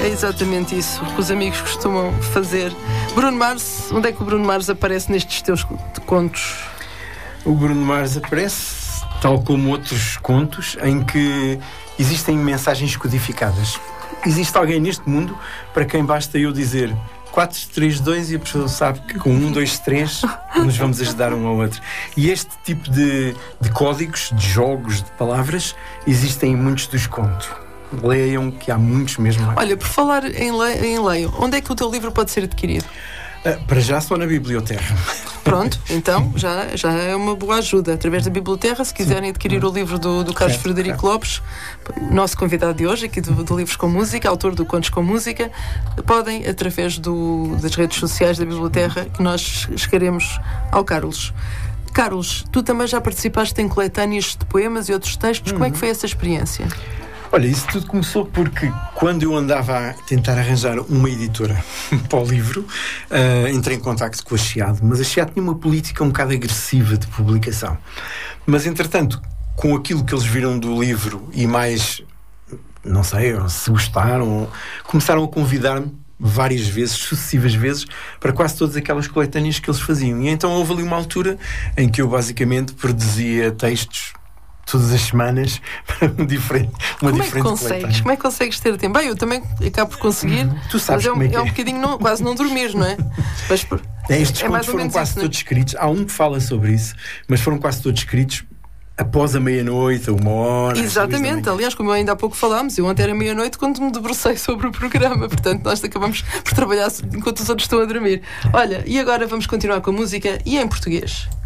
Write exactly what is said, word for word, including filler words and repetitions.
É exatamente isso que os amigos costumam fazer. Bruno Mars, onde é que o Bruno Mars aparece nestes teus contos? O Bruno Mars aparece, tal como outros contos, em que existem mensagens codificadas. Existe alguém neste mundo para quem basta eu dizer quatro, três, dois e a pessoa sabe que com um, dois, três nos vamos ajudar um ao outro. E este tipo de, de códigos, de jogos, de palavras, existem em muitos dos contos. Leiam, que há muitos mesmo. Olha, por falar em, le- em leio, onde é que o teu livro pode ser adquirido? Uh, para já só na Biblioteca. Pronto, então já, já é uma boa ajuda. Através da Biblioteca, se quiserem adquirir o livro do, do Carlos Certo, Frederico certo. Lopes, nosso convidado de hoje, aqui do, do Livros com Música, autor do Contos com Música, podem, através do, das redes sociais da Biblioteca, que nós chegaremos ao Carlos. Carlos, tu também já participaste em coletâneas de poemas e outros textos. Como é que foi essa experiência? Olha, isso tudo começou porque quando eu andava a tentar arranjar uma editora para o livro, uh, entrei em contacto com a Chiado, mas a Chiado tinha uma política um bocado agressiva de publicação. Mas, entretanto, com aquilo que eles viram do livro e mais, não sei, se gostaram, começaram a convidar-me várias vezes, sucessivas vezes, para quase todas aquelas coletâneas que eles faziam. E então houve ali uma altura em que eu basicamente produzia textos todas as semanas para um diferente, uma Como diferente é que consegues? coletânea. Como é que consegues ter tempo? Bem, eu também acabo por conseguir, Tu sabes mas é um, como é que é um é. bocadinho não, quase não dormir, não é? Mas, por- É, estes é mais contos ou foram menos quase isso, não é? todos escritos. Há um que fala sobre isso, mas foram quase todos escritos após a meia-noite, a uma hora. às duas da Exatamente, manhã. aliás, como ainda há pouco falámos, eu ontem era meia-noite quando me debrucei sobre o programa, portanto nós acabamos por trabalhar enquanto os outros estão a dormir. Olha, e agora vamos continuar com a música e em português.